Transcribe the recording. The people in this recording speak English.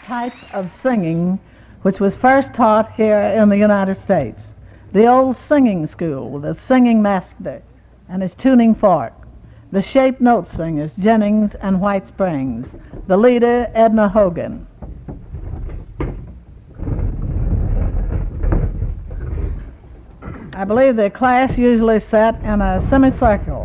type of singing which was first taught here in the United States. The old singing school with a singing master and his tuning fork. The shape note singers, Jennings and White Springs. The leader, Edna Hogan. I believe the class usually sat in a semicircle